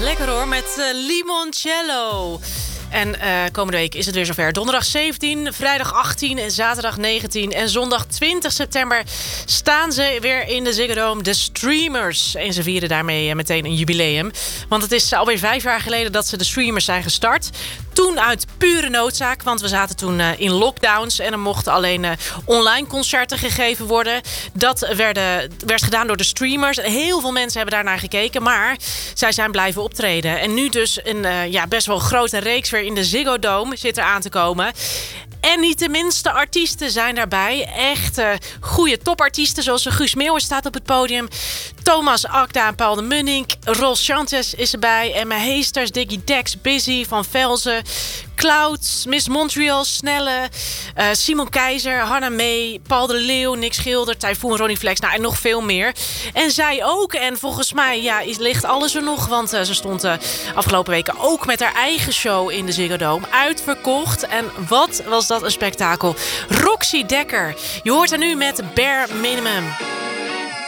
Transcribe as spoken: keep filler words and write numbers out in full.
lekker hoor, met uh, Limoncello. En uh, komende week is het weer zover. Donderdag zeventien, vrijdag achttien en zaterdag negentien. En zondag twintig september staan ze weer in de Ziggo Dome. De Streamers. En ze vieren daarmee meteen een jubileum. Want het is alweer vijf jaar geleden dat ze de Streamers zijn gestart. Toen uit pure noodzaak, want we zaten toen uh, in lockdowns... en er mochten alleen uh, online concerten gegeven worden. Dat werden, werd gedaan door de Streamers. Heel veel mensen hebben daarnaar gekeken, maar zij zijn blijven optreden. En nu dus een uh, ja, best wel grote reeks weer in de Ziggo Dome zit er aan te komen. En niet de minste artiesten zijn daarbij. Echt uh, goede topartiesten, zoals Guus Meeuwis staat op het podium. Thomas Akda en Paul de Munnik. Ros Chantes is erbij. Emma Heesters, Diggy Dex, Busy, Van Velzen. Clouds, Miss Montreal, Snelle, uh, Simon Keizer, Hanna May, Paul de Leeuw, Nick Schilder, Typhoon, Ronnie Flex, nou, en nog veel meer. En zij ook. En volgens mij ja, ligt alles er nog, want uh, ze stond uh, afgelopen weken ook met haar eigen show in de Ziggo Dome. Uitverkocht. En wat was dat een spektakel. Roxy Dekker. Je hoort haar nu met Bare Minimum.